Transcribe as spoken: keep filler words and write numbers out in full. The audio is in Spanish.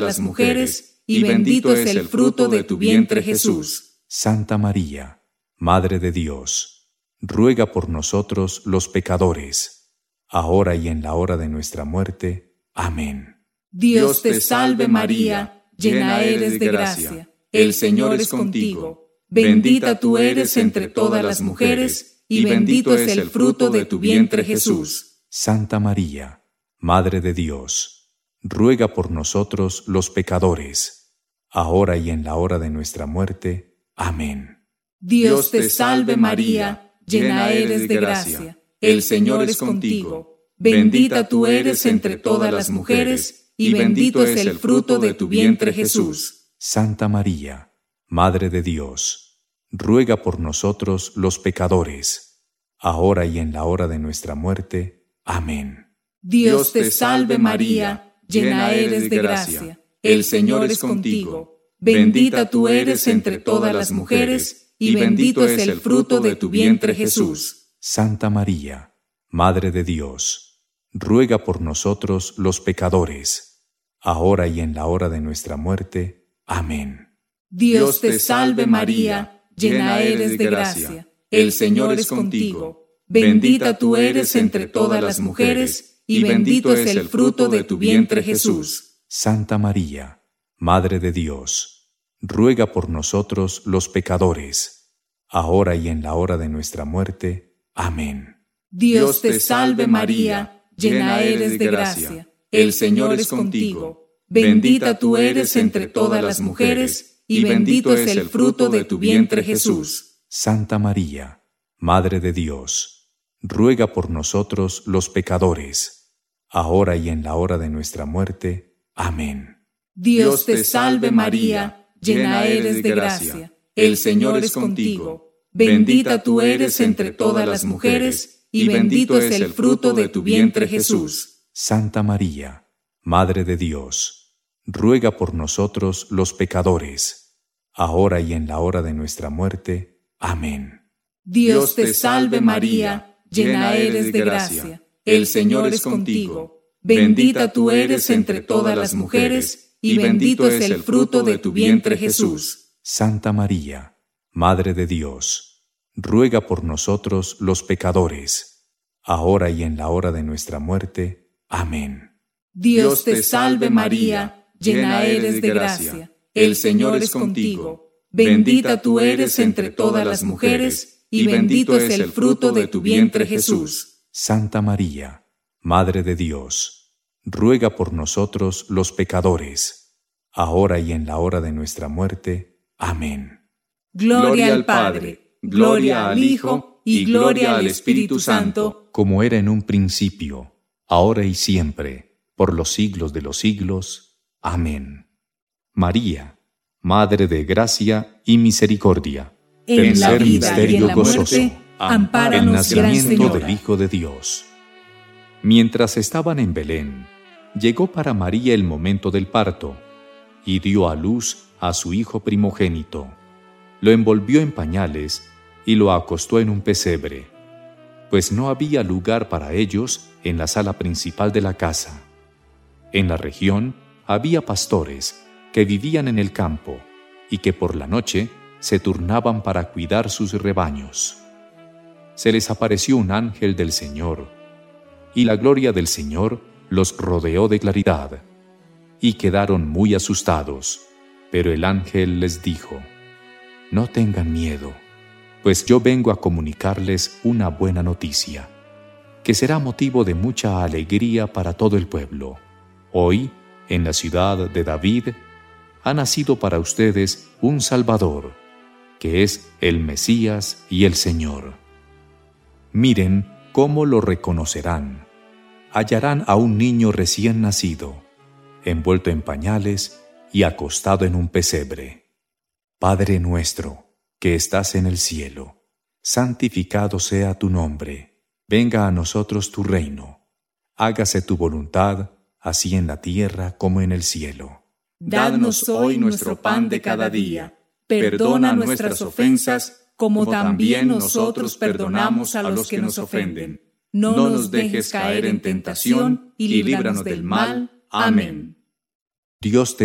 las mujeres, y bendito es el fruto de tu vientre, Jesús. Santa María, Madre de Dios, ruega por nosotros los pecadores, ahora y en la hora de nuestra muerte. Amén. Dios te salve María, llena eres de gracia, el Señor es contigo. Bendita tú eres entre todas las mujeres, y bendito es el fruto de tu vientre, Jesús. Santa María, Madre de Dios, ruega por nosotros los pecadores, ahora y en la hora de nuestra muerte. Amén. Dios te salve María, llena eres de gracia, el Señor es contigo. Bendita tú eres entre todas las mujeres, y bendito es el fruto de tu vientre, Jesús. Santa María, Madre de Dios, ruega por nosotros los pecadores, ahora y en la hora de nuestra muerte. Amén. Dios te salve María, llena eres de gracia, el Señor es contigo. Bendita tú eres entre todas las mujeres, y bendito es el fruto de tu vientre, Jesús. Santa María, Madre de Dios, ruega por nosotros los pecadores, ahora y en la hora de nuestra muerte. Amén. Dios te salve María, llena eres de gracia, el Señor es contigo. Bendita tú eres entre todas las mujeres, y bendito es el fruto de tu vientre, Jesús. Santa María, Madre de Dios, ruega por nosotros los pecadores, ahora y en la hora de nuestra muerte. Amén. Dios te salve María, llena eres de gracia, el Señor es contigo. Bendita tú eres entre todas las mujeres, y bendito es el fruto de tu vientre, Jesús. Santa María, Madre de Dios, ruega por nosotros los pecadores, ahora y en la hora de nuestra muerte. Amén. Dios te salve María, llena eres de gracia, el Señor es contigo. Bendita tú eres entre todas las mujeres, y bendito es el fruto de tu vientre, Jesús. Santa María, Madre de Dios, ruega por nosotros los pecadores, ahora y en la hora de nuestra muerte. Amén. Dios te salve María, llena eres de gracia, el Señor es contigo. Bendita tú eres entre todas las mujeres, y bendito es el fruto de tu vientre, Jesús. Santa María, Madre de Dios, ruega por nosotros los pecadores, ahora y en la hora de nuestra muerte. Amén. Dios te salve María, llena eres de gracia, el Señor es contigo. Bendita tú eres entre todas las mujeres, y bendito es el fruto de tu vientre, Jesús. Santa María, Madre de Dios, ruega por nosotros los pecadores, ahora y en la hora de nuestra muerte. Amén. Gloria al Padre, gloria al Hijo, y gloria al Espíritu Santo, como era en un principio, ahora y siempre, por los siglos de los siglos. Amén. María, Madre de gracia y misericordia, en la vida misterio y en la gozoso, muerte, ampáranos, el Gran nacimiento Señora. del Hijo de Dios. Mientras estaban en Belén, llegó para María el momento del parto, y dio a luz a su hijo primogénito. Lo envolvió en pañales y lo acostó en un pesebre, pues no había lugar para ellos en la sala principal de la casa. En la región había pastores que vivían en el campo y que por la noche se turnaban para cuidar sus rebaños. Se les apareció un ángel del Señor, y la gloria del Señor los rodeó de claridad, y quedaron muy asustados. Pero el ángel les dijo: no tengan miedo, pues yo vengo a comunicarles una buena noticia, que será motivo de mucha alegría para todo el pueblo. Hoy, en la ciudad de David, ha nacido para ustedes un Salvador, que es el Mesías y el Señor. Miren cómo lo reconocerán. Hallarán a un niño recién nacido, envuelto en pañales y acostado en un pesebre. Padre nuestro, que estás en el cielo, santificado sea tu nombre. Venga a nosotros tu reino. Hágase tu voluntad, así en la tierra como en el cielo. Dadnos hoy nuestro pan de cada día. Perdona nuestras ofensas, como también nosotros perdonamos a los que nos ofenden. No nos dejes caer en tentación, y líbranos del mal. Amén. Dios te